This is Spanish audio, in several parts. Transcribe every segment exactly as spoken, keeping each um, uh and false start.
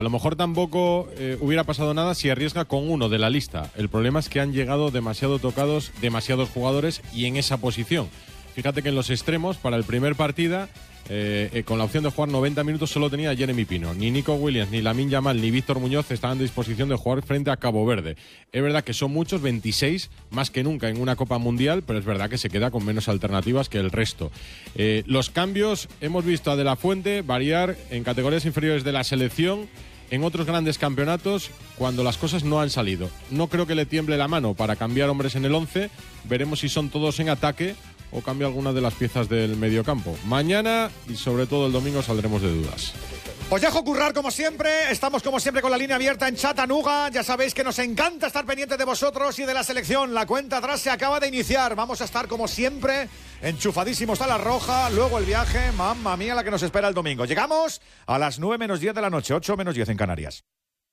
A lo mejor tampoco eh, hubiera pasado nada si arriesga con uno de la lista. El problema es que han llegado demasiado tocados, demasiados jugadores y en esa posición. Fíjate que en los extremos, para el primer partida, eh, eh, con la opción de jugar noventa minutos, solo tenía a Jeremy Pino. Ni Nico Williams, ni Lamine Yamal, ni Víctor Muñoz estaban a disposición de jugar frente a Cabo Verde. Es verdad que son muchos, veintiséis, más que nunca en una Copa Mundial, pero es verdad que se queda con menos alternativas que el resto. Eh, los cambios, hemos visto a De La Fuente variar en categorías inferiores de la selección, en otros grandes campeonatos, cuando las cosas no han salido. No creo que le tiemble la mano para cambiar hombres en el once. Veremos si son todos en ataque o cambia alguna de las piezas del mediocampo. Mañana y sobre todo el domingo saldremos de dudas. Os dejo currar como siempre, estamos como siempre con la línea abierta en Chattanooga, ya sabéis que nos encanta estar pendientes de vosotros y de la selección, la cuenta atrás se acaba de iniciar, vamos a estar como siempre enchufadísimos a la roja, luego el viaje, mamma mía la que nos espera el domingo. Llegamos a las nueve menos diez de la noche, ocho menos diez en Canarias.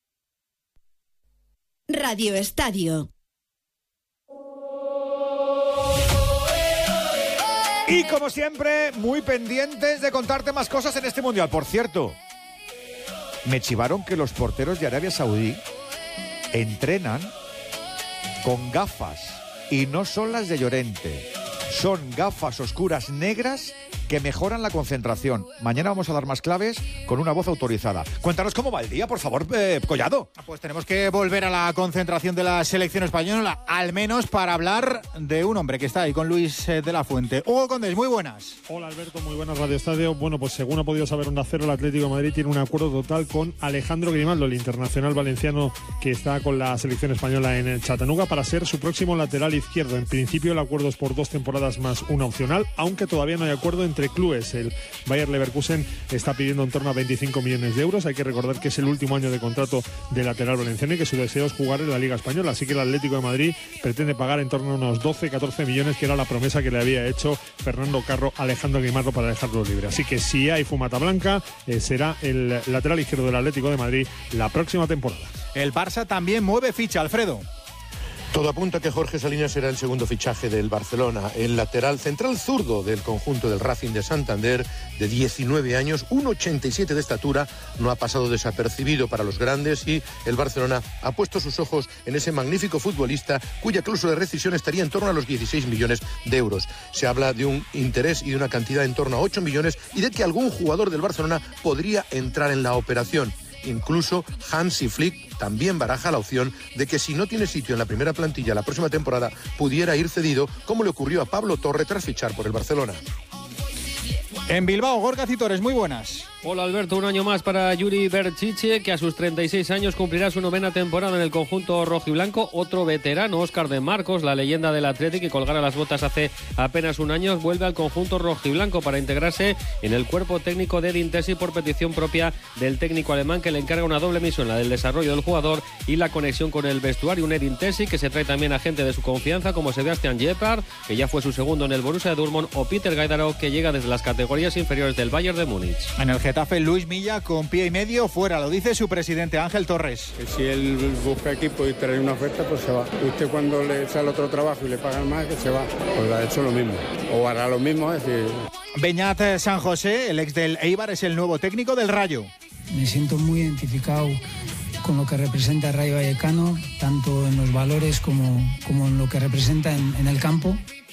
Radio Estadio. Y como siempre, muy pendientes de contarte más cosas en este Mundial. Por cierto, me chivaron que los porteros de Arabia Saudí entrenan con gafas y no son las de Llorente. Son gafas oscuras negras que mejoran la concentración. Mañana vamos a dar más claves con una voz autorizada. Cuéntanos cómo va el día, por favor, eh, Collado. Pues tenemos que volver a la concentración de la selección española, al menos para hablar de un hombre que está ahí con Luis eh, de la Fuente. Hugo Condés, muy buenas. Hola Alberto, muy buenas, Radio Estadio. Bueno, pues según ha podido saber Onda Cero, el Atlético de Madrid tiene un acuerdo total con Alejandro Grimaldo, el internacional valenciano que está con la selección española en Chattanooga, para ser su próximo lateral izquierdo. En principio el acuerdo es por dos temporadas más una opcional, aunque todavía no hay acuerdo entre clubes. El Bayer Leverkusen está pidiendo en torno a veinticinco millones de euros. Hay que recordar que es el último año de contrato del lateral valenciano y que su deseo es jugar en la Liga Española. Así que el Atlético de Madrid pretende pagar en torno a unos doce, catorce millones, que era la promesa que le había hecho Fernando Carro a Alejandro Grimaldo para dejarlo libre. Así que si hay fumata blanca, eh, será el lateral izquierdo del Atlético de Madrid la próxima temporada. El Barça también mueve ficha, Alfredo. Todo apunta a que Jorge Salinas será el segundo fichaje del Barcelona. El lateral central zurdo del conjunto del Racing de Santander, de diecinueve años, uno ochenta y siete de estatura, no ha pasado desapercibido para los grandes y el Barcelona ha puesto sus ojos en ese magnífico futbolista cuya cláusula de rescisión estaría en torno a los dieciséis millones de euros. Se habla de un interés y de una cantidad en torno a ocho millones y de que algún jugador del Barcelona podría entrar en la operación. Incluso Hansi Flick también baraja la opción de que si no tiene sitio en la primera plantilla la próxima temporada pudiera ir cedido, como le ocurrió a Pablo Torre tras fichar por el Barcelona. En Bilbao, Gorka Citores, muy buenas. Hola Alberto, un año más para Yuri Berchiche, que a sus treinta y seis años cumplirá su novena temporada en el conjunto rojiblanco. Otro veterano, Óscar de Marcos, la leyenda del Athletic, que colgara las botas hace apenas un año, vuelve al conjunto rojiblanco para integrarse en el cuerpo técnico de Edin Terzic por petición propia del técnico alemán, que le encarga una doble misión, la del desarrollo del jugador y la conexión con el vestuario. Un Edin Terzic que se trae también a gente de su confianza como Sebastian Gebhardt, que ya fue su segundo en el Borussia Dortmund, o Peter Gaidaro, que llega desde las categorías inferiores del Bayern de Múnich. En el Getafe, Luis Milla con pie y medio fuera, lo dice su presidente Ángel Torres. Si él busca equipo y trae una oferta, pues se va. Usted cuando le sale otro trabajo y le pagan más, que se va. Pues ha hecho lo mismo. O hará lo mismo, es decir... Beñat San José, el ex del Eibar, es el nuevo técnico del Rayo. Me siento muy identificado con lo que representa Rayo Vallecano, tanto en los valores como, como en lo que representa en, en el campo.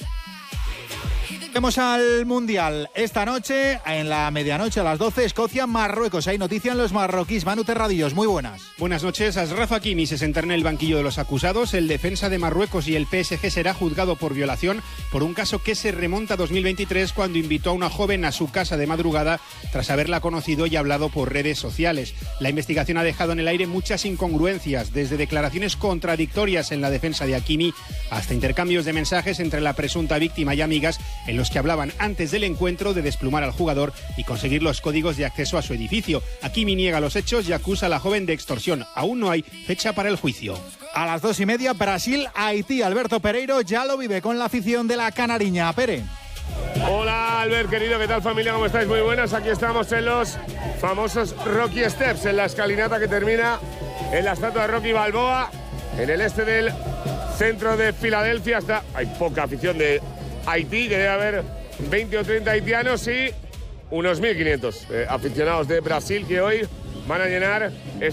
Vamos al Mundial. Esta noche, en la medianoche a las doce, Escocia, Marruecos. Hay noticia en los marroquíes. Manu Terradillos, muy buenas. Buenas noches. Ashraf Hakimi se sentará en el banquillo de los acusados. El defensa de Marruecos y el P S G será juzgado por violación por un caso que se remonta a dos mil veintitrés, cuando invitó a una joven a su casa de madrugada tras haberla conocido y hablado por redes sociales. La investigación ha dejado en el aire muchas incongruencias, desde declaraciones contradictorias en la defensa de Hakimi hasta intercambios de mensajes entre la presunta víctima y amigas en los que hablaban antes del encuentro de desplumar al jugador y conseguir los códigos de acceso a su edificio. Hakimi niega los hechos y acusa a la joven de extorsión. Aún no hay fecha para el juicio. A las dos y media, Brasil-Haití. Alberto Pereiro ya lo vive con la afición de la Canariña. Pere. Hola Albert, querido, ¿qué tal familia? ¿Cómo estáis? Muy buenas, aquí estamos en los famosos Rocky Steps, en la escalinata que termina en la estatua de Rocky Balboa, en el este del centro de Filadelfia. Está, hay poca afición de Haití, que debe haber veinte o treinta haitianos y unos mil quinientos eh, aficionados de Brasil que hoy van a llenar